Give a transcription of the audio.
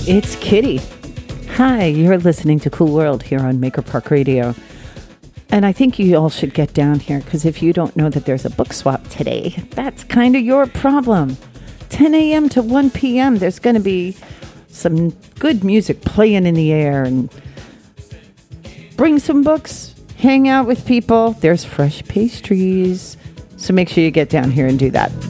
It's Kitty. Hi, you're listening to Cool World here on Maker Park Radio. And I think you all should get down here, because if you don't know that there's a book swap today, that's kind of your problem. 10 a.m. to 1 p.m., there's going to be some good music playing in the air. And bring some books, hang out with people. There's fresh pastries. So make sure you get down here and do that.